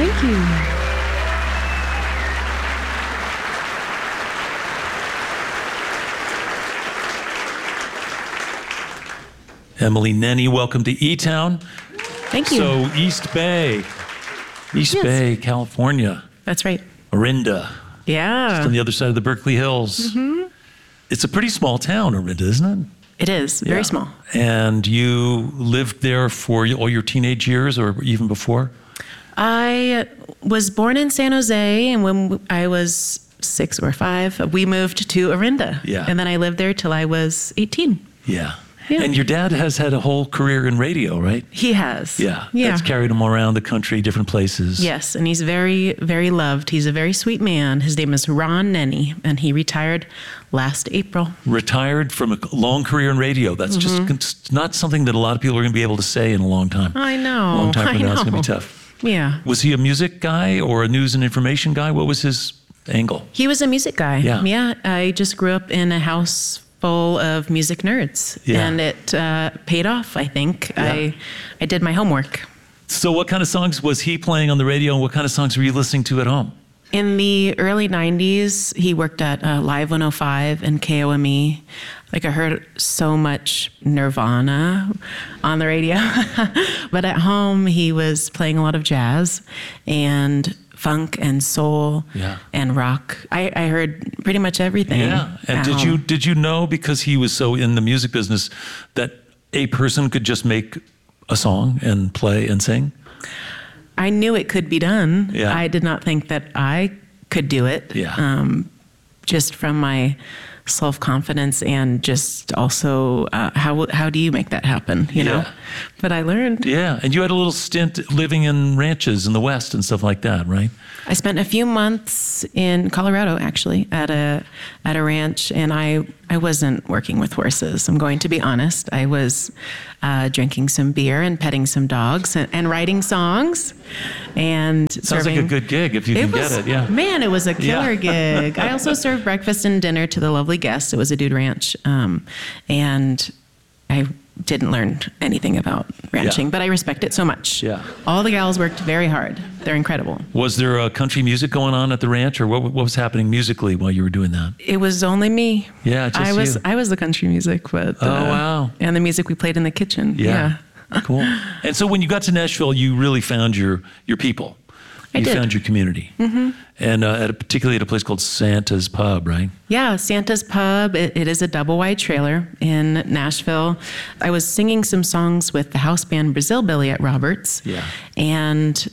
Thank you. Emily Nenny, welcome to E-Town. Thank you. So East Bay, California. That's right. Orinda. Yeah. Just on the other side of the Berkeley Hills. Mm-hmm. It's a pretty small town, Orinda, isn't it? It is. Very small. And you lived there for all your teenage years or even before? I was born in San Jose, and when I was 6 or 5, we moved to Orinda. Yeah. And then I lived there till I was 18. Yeah. Yeah. And your dad has had a whole career in radio, right? He has. Yeah. Yeah. That's carried him around the country, different places. Yes, and he's very, very loved. He's a very sweet man. His name is Ron Nenny, and he retired last April. Retired from a long career in radio. That's just not something that a lot of people are going to be able to say in a long time. I know. A long time from now, it's going to be know. tough. Yeah. Was he a music guy or a news and information guy? What was his angle? He was a music guy. Yeah. Yeah. I just grew up in a house full of music nerds, Yeah. and it paid off, I think. Yeah. I did my homework. So what kind of songs was he playing on the radio, and what kind of songs were you listening to at home? In the early 90s, he worked at Live 105 and KOME. Like, I heard so much Nirvana on the radio. But at home, he was playing a lot of jazz and funk and soul and rock. I heard pretty much everything. Yeah. And did you know, because he was so in the music business, that a person could just make a song and play and sing? I knew it could be done. Yeah. I did not think that I could do it. Yeah. Just from my self-confidence and just also how do you make that happen, you know? But I learned. Yeah. And you had a little stint living in ranches in the West and stuff like that, right? I spent a few months in Colorado, actually, at a ranch, and I wasn't working with horses. I'm going to be honest. I was drinking some beer and petting some dogs and writing songs and Sounds like a good gig if you can get it. Yeah. Man, it was a killer gig. I also served breakfast and dinner to the lovely guests. It was a dude ranch, and I didn't learn anything about ranching, but I respect it so much. Yeah. All the gals worked very hard. They're incredible. Was there country music going on at the ranch, or what was happening musically while you were doing that? It was only me. Yeah, just I was the country music, but wow. And the music we played in the kitchen. Yeah. Cool. And so when you got to Nashville, you really found your people. You found your community. Mm-hmm. And particularly at a place called Santa's Pub, right? Yeah, Santa's Pub. It is a double-wide trailer in Nashville. I was singing some songs with the house band Brazil Billy at Roberts. Yeah. And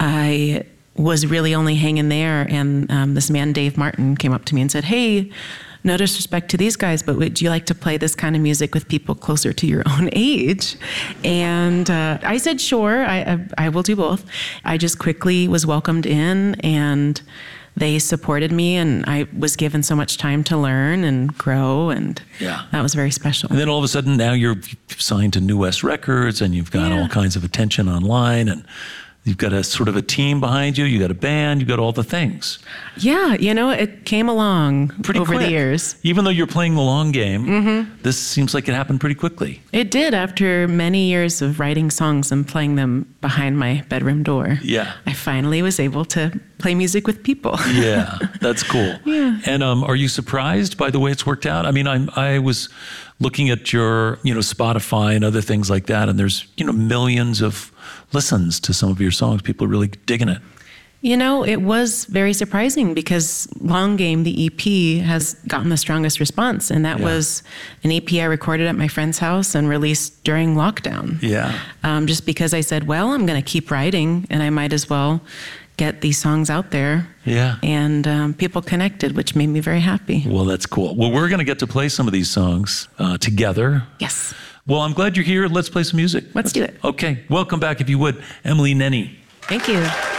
I was really only hanging there. And this man, Dave Martin, came up to me and said, "Hey, no disrespect to these guys, but would you like to play this kind of music with people closer to your own age?" And I said, sure, I will do both. I just quickly was welcomed in, and they supported me, and I was given so much time to learn and grow, and that was very special. And then all of a sudden now you're signed to New West Records, and you've got all kinds of attention online, and you've got a sort of a team behind you. You got a band. You got all the things. Yeah, it came along pretty over quick. the years. Even though you're playing the long game, this seems like it happened pretty quickly. It did, after many years of writing songs and playing them behind my bedroom door. Yeah. I finally was able to play music with people. Yeah, that's cool. Yeah. And are you surprised by the way it's worked out? I mean, I was looking at your, Spotify and other things like that, and there's, millions of listens to some of your songs. People are really digging it. It was very surprising because Long Game, the EP, has gotten the strongest response. And that was an EP I recorded at my friend's house and released during lockdown. Yeah. Just because I said, well, I'm going to keep writing and I might as well get these songs out there. Yeah. And people connected, which made me very happy. Well, that's cool. Well, we're going to get to play some of these songs together. Yes. Well, I'm glad you're here. Let's play some music. Let's do it. Okay. Welcome back, if you would, Emily Nenny. Thank you.